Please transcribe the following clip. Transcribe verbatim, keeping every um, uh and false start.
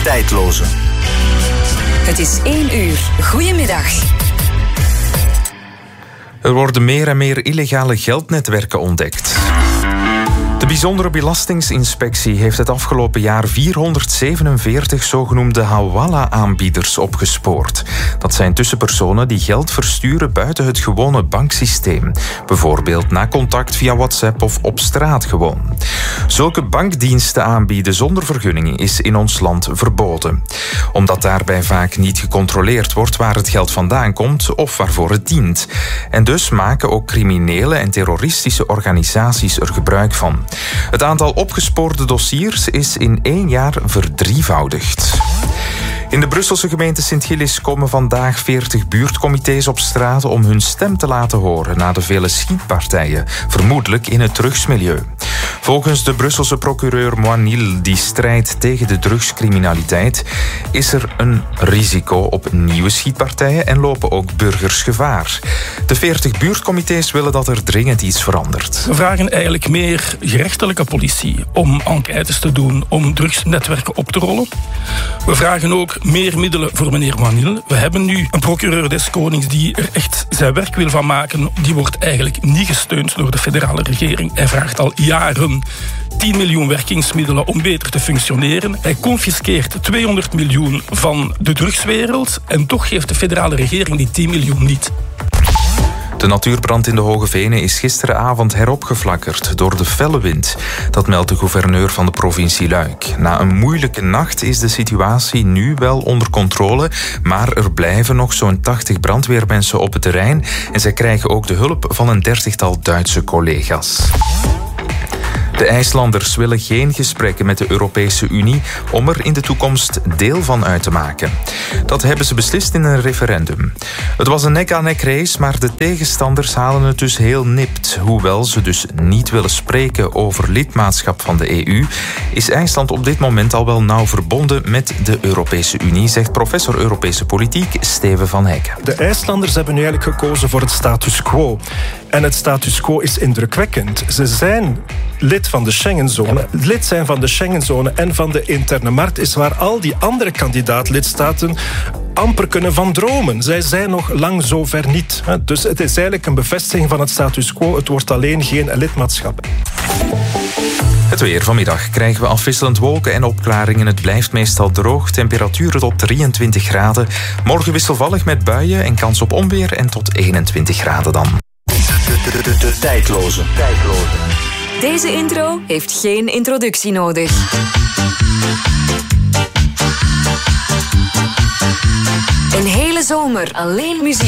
Tijdloze. Het is één uur. Goedemiddag. Er worden meer en meer illegale geldnetwerken ontdekt. De bijzondere belastingsinspectie heeft het afgelopen jaar vierhonderdzevenenveertig zogenoemde hawala-aanbieders opgespoord. Dat zijn tussenpersonen die geld versturen buiten het gewone banksysteem. Bijvoorbeeld na contact via WhatsApp of op straat gewoon. Zulke bankdiensten aanbieden zonder vergunning is in ons land verboden. Omdat daarbij vaak niet gecontroleerd wordt waar het geld vandaan komt of waarvoor het dient. En dus maken ook criminele en terroristische organisaties er gebruik van. Het aantal opgespoorde dossiers is in één jaar verdrievoudigd. In de Brusselse gemeente Sint-Gillis komen vandaag veertig buurtcomité's op straat om hun stem te laten horen na de vele schietpartijen, vermoedelijk in het drugsmilieu. Volgens de Brusselse procureur Moinil, die strijdt tegen de drugscriminaliteit, is er een risico op nieuwe schietpartijen en lopen ook burgers gevaar. De veertig buurtcomité's willen dat er dringend iets verandert. We vragen eigenlijk meer gerechtelijke politie om enquêtes te doen, om drugsnetwerken op te rollen. We vragen ook meer middelen voor meneer Moinil. We hebben nu een procureur des Konings die er echt zijn werk wil van maken. Die wordt eigenlijk niet gesteund door de federale regering. Hij vraagt al jaren tien miljoen werkingsmiddelen om beter te functioneren. Hij confiskeert tweehonderd miljoen van de drugswereld en toch geeft de federale regering die tien miljoen niet. De natuurbrand in de Hoge Venen is gisteravond heropgeflakkerd door de felle wind. Dat meldt de gouverneur van de provincie Luik. Na een moeilijke nacht is de situatie nu wel onder controle, maar er blijven nog zo'n tachtig brandweermensen op het terrein en zij krijgen ook de hulp van een dertigtal Duitse collega's. De IJslanders willen geen gesprekken met de Europese Unie om er in de toekomst deel van uit te maken. Dat hebben ze beslist in een referendum. Het was een nek-aan-nek race, maar de tegenstanders halen het dus heel nipt. Hoewel ze dus niet willen spreken over lidmaatschap van de E U, is IJsland op dit moment al wel nauw verbonden met de Europese Unie, zegt professor Europese politiek Steven van Hekken. De IJslanders hebben nu eigenlijk gekozen voor het status quo. En het status quo is indrukwekkend. Ze zijn lid van de Schengenzone. Lid zijn van de Schengenzone en van de interne markt is waar al die andere kandidaat-lidstaten amper kunnen van dromen. Zij zijn nog lang zover niet. Dus het is eigenlijk een bevestiging van het status quo. Het wordt alleen geen lidmaatschap. Het weer. Vanmiddag krijgen we afwisselend wolken en opklaringen. Het blijft meestal droog. Temperaturen tot drieëntwintig graden. Morgen wisselvallig met buien en kans op onweer en tot eenentwintig graden dan. De, de, de, de tijdloze. Tijdloze. Deze intro heeft geen introductie nodig. Een hele zomer alleen muziek.